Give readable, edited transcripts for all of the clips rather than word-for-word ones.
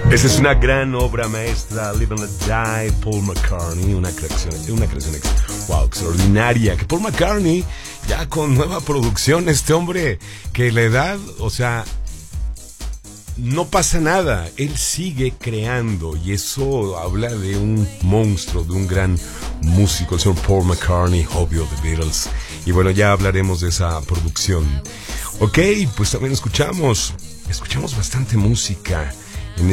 Esa es una gran obra maestra, Live and Let Die, Paul McCartney, una creación extraordinaria, que Paul McCartney, ya con nueva producción, este hombre, que la edad, o sea, no pasa nada, él sigue creando, y eso habla de un monstruo, de un gran músico, el señor Paul McCartney, obvio, The Beatles, y bueno, ya hablaremos de esa producción. Ok, pues también escuchamos bastante música en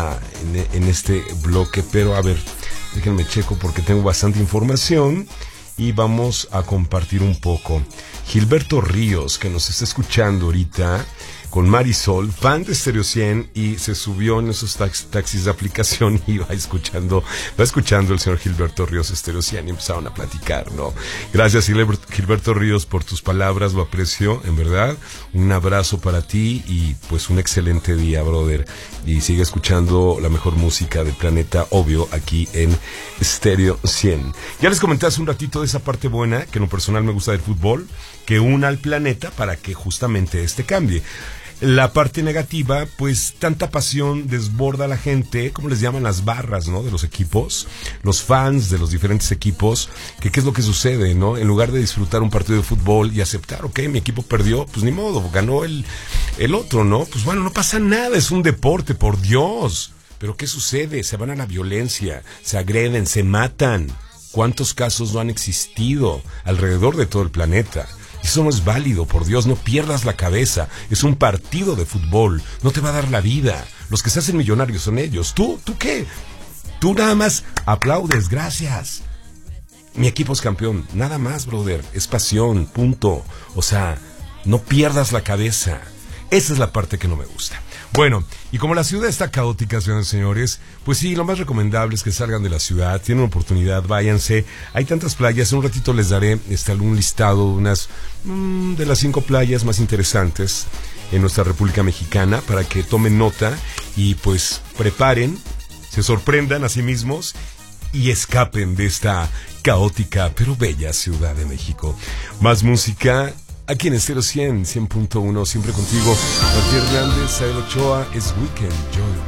este bloque, pero a ver, déjenme checo porque tengo bastante información y vamos a compartir un poco. Gilberto Ríos, que nos está escuchando ahorita con Marisol, fan de Stereo 100, y se subió en esos taxis de aplicación y va escuchando el señor Gilberto Ríos Stereo 100 y empezaron a platicar, ¿no? Gracias, Gilberto Ríos, por tus palabras, lo aprecio, en verdad. Un abrazo para ti y pues un excelente día, brother. Y sigue escuchando la mejor música del planeta, obvio, aquí en Stereo 100. Ya les comenté hace un ratito de esa parte buena, que en lo personal me gusta del fútbol, que una al planeta para que justamente cambie. La parte negativa, pues tanta pasión desborda a la gente, como les llaman las barras, ¿no? De los equipos, los fans de los diferentes equipos, que qué es lo que sucede, ¿no? En lugar de disfrutar un partido de fútbol y aceptar, ok, mi equipo perdió, pues ni modo, ganó el otro, ¿no? Pues bueno, no pasa nada, es un deporte, por Dios. Pero ¿qué sucede? Se van a la violencia, se agreden, se matan. ¿Cuántos casos no han existido alrededor de todo el planeta? Eso no es válido, por Dios, no pierdas la cabeza. Es un partido de fútbol, no te va a dar la vida. Los que se hacen millonarios son ellos. ¿Tú qué? Tú nada más aplaudes, gracias. Mi equipo es campeón, nada más, brother. Es pasión, punto. O sea, no pierdas la cabeza. Esa es la parte que no me gusta. Bueno, y como la ciudad está caótica, señores y señores, pues sí, lo más recomendable es que salgan de la ciudad, tienen oportunidad, váyanse. Hay tantas playas, en un ratito les daré algún listado de unas de las 5 playas más interesantes en nuestra República Mexicana, para que tomen nota y pues preparen, se sorprendan a sí mismos y escapen de esta caótica pero bella Ciudad de México. Más música aquí en Stereo 100.1, siempre contigo. Martín Hernández, Sael Ochoa, es Weekend Joy.